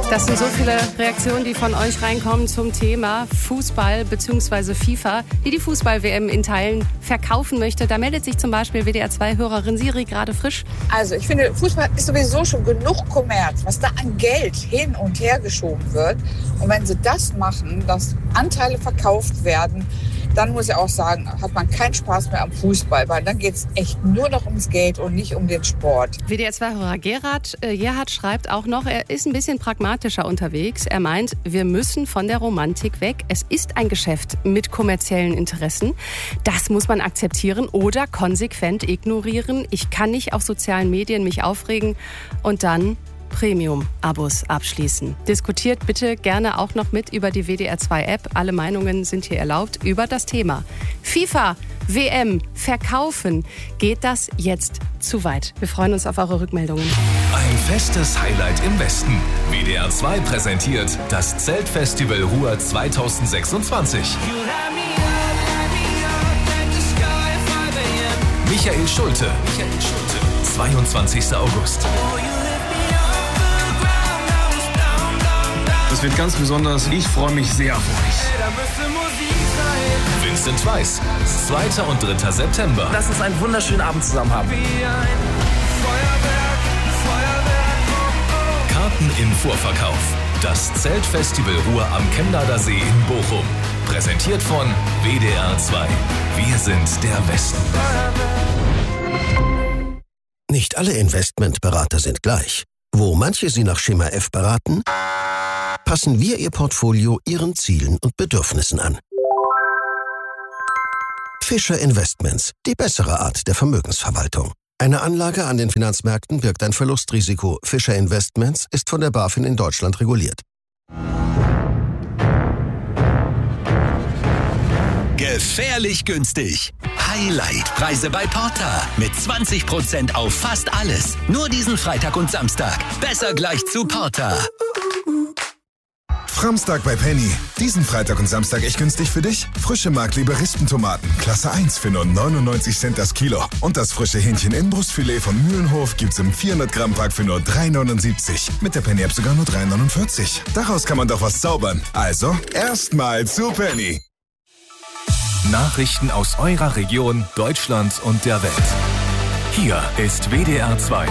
Das sind so viele Reaktionen, die von euch reinkommen zum Thema Fußball bzw. FIFA, die Fußball-WM in Teilen verkaufen möchte. Da meldet sich zum Beispiel WDR2-Hörerin Siri gerade frisch. Also ich finde, Fußball ist sowieso schon genug Kommerz, was da an Geld hin und her geschoben wird. Und wenn sie das machen, dass Anteile verkauft werden, dann muss ich auch sagen, hat man keinen Spaß mehr am Fußball, weil dann geht es echt nur noch ums Geld und nicht um den Sport. WDR2-Hörer Gerhard schreibt auch noch, er ist ein bisschen pragmatischer unterwegs. Er meint, wir müssen von der Romantik weg. Es ist ein Geschäft mit kommerziellen Interessen. Das muss man akzeptieren oder konsequent ignorieren. Ich kann nicht auf sozialen Medien mich aufregen und dann Premium-Abos abschließen. Diskutiert bitte gerne auch noch mit über die WDR2-App. Alle Meinungen sind hier erlaubt über das Thema FIFA, WM, Verkaufen. Geht das jetzt zu weit? Wir freuen uns auf eure Rückmeldungen. Ein festes Highlight im Westen. WDR2 präsentiert das Zeltfestival Ruhr 2026. Michael Schulte. 22. August. Das wird ganz besonders. Ich freue mich sehr auf euch. Vincent Weiss, 2. und 3. September. Lass uns einen wunderschönen Abend zusammen haben. Karten im Vorverkauf. Das Zeltfestival Ruhr am Chemnader See in Bochum. Präsentiert von WDR2. Wir sind der Westen. Nicht alle Investmentberater sind gleich. Wo manche Sie nach Schema F beraten, passen wir Ihr Portfolio Ihren Zielen und Bedürfnissen an. Fischer Investments, die bessere Art der Vermögensverwaltung. Eine Anlage an den Finanzmärkten birgt ein Verlustrisiko. Fischer Investments ist von der BaFin in Deutschland reguliert. Gefährlich günstig. Highlight-Preise bei Porta. Mit 20% auf fast alles. Nur diesen Freitag und Samstag. Besser gleich zu Porta. Framstag bei Penny. Diesen Freitag und Samstag echt günstig für dich? Frische Mark-Liberistentomaten, Klasse 1 für nur 99 Cent das Kilo. Und das frische Hähnchen-Innenbrustfilet von Mühlenhof gibt's im 400-Gramm-Pack für nur 3,79. Mit der Penny-App sogar nur 3,49. Daraus kann man doch was zaubern. Also, erstmal zu Penny. Nachrichten aus eurer Region, Deutschland und der Welt. Hier ist WDR 2.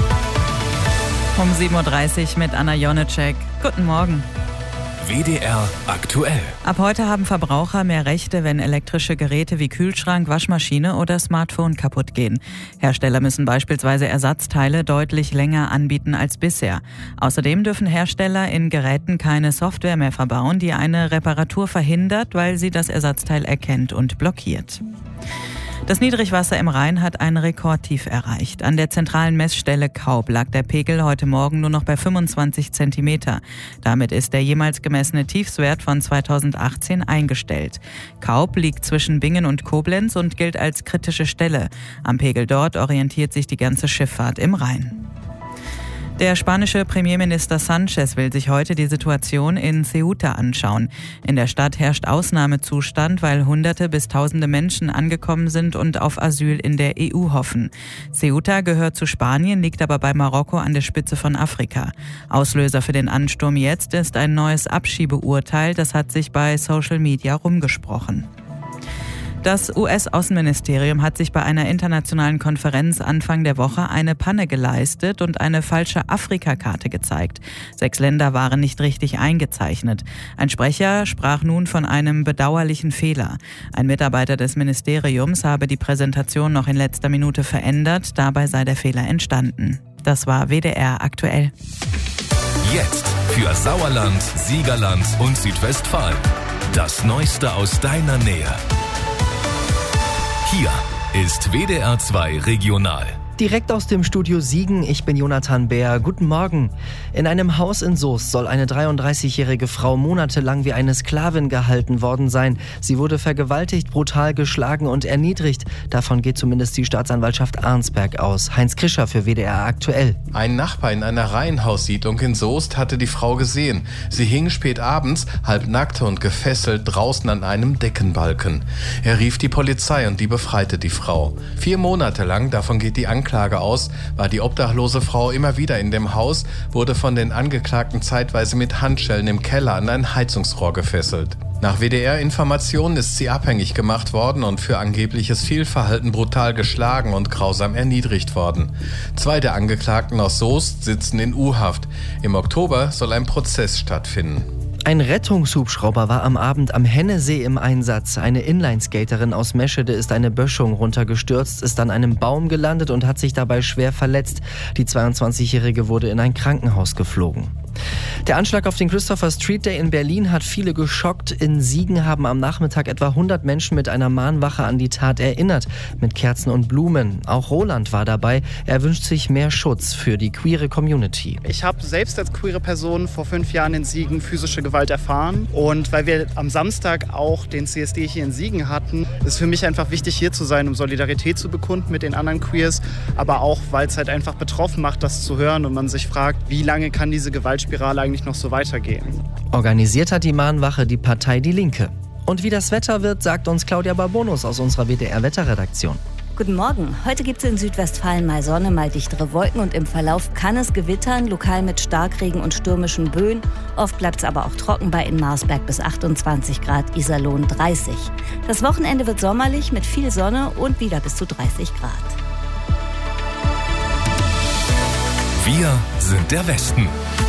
Um 7.30 Uhr mit Anna Jonecek. Guten Morgen. WDR aktuell. Ab heute haben Verbraucher mehr Rechte, wenn elektrische Geräte wie Kühlschrank, Waschmaschine oder Smartphone kaputt gehen. Hersteller müssen beispielsweise Ersatzteile deutlich länger anbieten als bisher. Außerdem dürfen Hersteller in Geräten keine Software mehr verbauen, die eine Reparatur verhindert, weil sie das Ersatzteil erkennt und blockiert. Das Niedrigwasser im Rhein hat ein Rekordtief erreicht. An der zentralen Messstelle Kaub lag der Pegel heute Morgen nur noch bei 25 Zentimeter. Damit ist der jemals gemessene Tiefswert von 2018 eingestellt. Kaub liegt zwischen Bingen und Koblenz und gilt als kritische Stelle. Am Pegel dort orientiert sich die ganze Schifffahrt im Rhein. Der spanische Premierminister Sánchez will sich heute die Situation in Ceuta anschauen. In der Stadt herrscht Ausnahmezustand, weil Hunderte bis Tausende Menschen angekommen sind und auf Asyl in der EU hoffen. Ceuta gehört zu Spanien, liegt aber bei Marokko an der Spitze von Afrika. Auslöser für den Ansturm jetzt ist ein neues Abschiebeurteil, das hat sich bei Social Media rumgesprochen. Das US-Außenministerium hat sich bei einer internationalen Konferenz Anfang der Woche eine Panne geleistet und eine falsche Afrika-Karte gezeigt. 6 Länder waren nicht richtig eingezeichnet. Ein Sprecher sprach nun von einem bedauerlichen Fehler. Ein Mitarbeiter des Ministeriums habe die Präsentation noch in letzter Minute verändert. Dabei sei der Fehler entstanden. Das war WDR aktuell. Jetzt für Sauerland, Siegerland und Südwestfalen. Das Neueste aus deiner Nähe. Hier ist WDR 2 Regional. Direkt aus dem Studio Siegen, ich bin Jonathan Bär. Guten Morgen. In einem Haus in Soest soll eine 33-jährige Frau monatelang wie eine Sklavin gehalten worden sein. Sie wurde vergewaltigt, brutal geschlagen und erniedrigt. Davon geht zumindest die Staatsanwaltschaft Arnsberg aus. Heinz Krischer für WDR aktuell. Ein Nachbar in einer Reihenhaussiedlung in Soest hatte die Frau gesehen. Sie hing spät abends, halbnackt und gefesselt, draußen an einem Deckenbalken. Er rief die Polizei und die befreite die Frau. 4 Monate lang, davon geht die Anklage Anklage aus, war die obdachlose Frau immer wieder in dem Haus, wurde von den Angeklagten zeitweise mit Handschellen im Keller an ein Heizungsrohr gefesselt. Nach WDR-Informationen ist sie abhängig gemacht worden und für angebliches Fehlverhalten brutal geschlagen und grausam erniedrigt worden. 2 der Angeklagten aus Soest sitzen in U-Haft. Im Oktober soll ein Prozess stattfinden. Ein Rettungshubschrauber war am Abend am Hennesee im Einsatz. Eine Inlineskaterin aus Meschede ist eine Böschung runtergestürzt, ist an einem Baum gelandet und hat sich dabei schwer verletzt. Die 22-Jährige wurde in ein Krankenhaus geflogen. Der Anschlag auf den Christopher Street Day in Berlin hat viele geschockt. In Siegen haben am Nachmittag etwa 100 Menschen mit einer Mahnwache an die Tat erinnert, mit Kerzen und Blumen. Auch Roland war dabei. Er wünscht sich mehr Schutz für die queere Community. Ich habe selbst als queere Person vor 5 Jahren in Siegen physische Gewalt erfahren. Und weil wir am Samstag auch den CSD hier in Siegen hatten, ist für mich einfach wichtig, hier zu sein, um Solidarität zu bekunden mit den anderen Queers. Aber auch, weil es halt einfach betroffen macht, das zu hören und man sich fragt, wie lange kann diese Gewaltspirale eigentlich noch so weitergehen. Organisiert hat die Mahnwache die Partei Die Linke. Und wie das Wetter wird, sagt uns Claudia Barbonus aus unserer WDR-Wetterredaktion. Guten Morgen. Heute gibt es in Südwestfalen mal Sonne, mal dichtere Wolken und im Verlauf kann es gewittern, lokal mit Starkregen und stürmischen Böen. Oft bleibt es aber auch trocken, bei in Marsberg bis 28 Grad, Iserlohn 30. Das Wochenende wird sommerlich mit viel Sonne und wieder bis zu 30 Grad. Wir sind der Westen.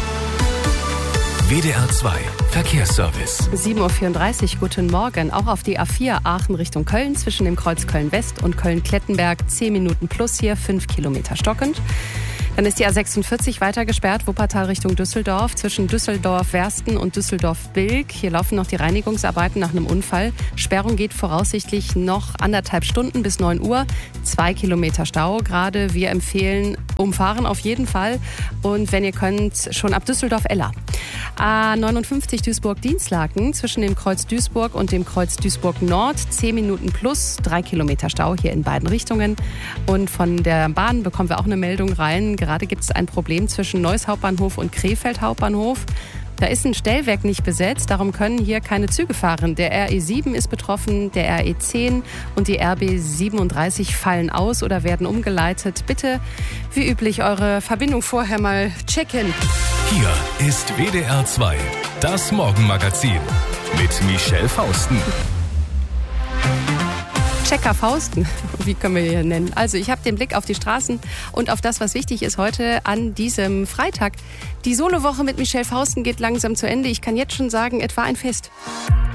WDR 2 Verkehrsservice. 7.34 Uhr, guten Morgen. Auch auf die A4 Aachen Richtung Köln zwischen dem Kreuz Köln-West und Köln-Klettenberg 10 Minuten plus hier, 5 Kilometer stockend. Dann ist die A46 weiter gesperrt, Wuppertal Richtung Düsseldorf, zwischen Düsseldorf-Wersten und Düsseldorf-Bilk. Hier laufen noch die Reinigungsarbeiten nach einem Unfall. Sperrung geht voraussichtlich noch 1,5 Stunden bis 9 Uhr. 2 Kilometer Stau gerade. Wir empfehlen umfahren auf jeden Fall. Und wenn ihr könnt, schon ab Düsseldorf-Eller. A59 Duisburg-Dienstlaken zwischen dem Kreuz Duisburg und dem Kreuz Duisburg-Nord. 10 Minuten plus, 3 Kilometer Stau hier in beiden Richtungen. Und von der Bahn bekommen wir auch eine Meldung rein. Gerade gibt es ein Problem zwischen Neuss Hauptbahnhof und Krefeld Hauptbahnhof. Da ist ein Stellwerk nicht besetzt, darum können hier keine Züge fahren. Der RE7 ist betroffen, der RE10 und die RB37 fallen aus oder werden umgeleitet. Bitte, wie üblich, eure Verbindung vorher mal checken. Hier ist WDR 2, das Morgenmagazin mit Michelle Fausten. Checker Fausten, wie können wir hier nennen. Also ich habe den Blick auf die Straßen und auf das, was wichtig ist heute an diesem Freitag. Die Solowoche mit Michelle Fausten geht langsam zu Ende. Ich kann jetzt schon sagen, etwa ein Fest.